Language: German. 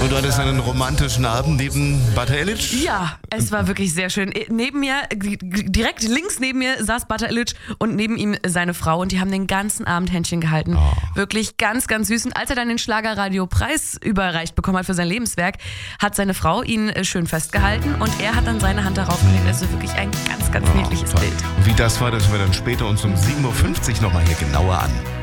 Und du hattest einen romantischen Abend neben Bata Illich? Ja, es war wirklich sehr schön. Neben mir, direkt links neben mir saß Bata Illich und neben ihm seine Frau und die haben den ganzen Abend Händchen gehalten. Oh. Wirklich ganz, ganz süß. Und als er dann den Schlagerradio-Preis überreicht bekommen hat für sein Lebenswerk, hat seine Frau ihn schön festgehalten und er hat dann seine Hand darauf gelegt. Also wirklich ein ganz, ganz niedliches Toll. Bild. Und wie das war, das wir dann später uns um 7.50 Uhr nochmal hier genauer an.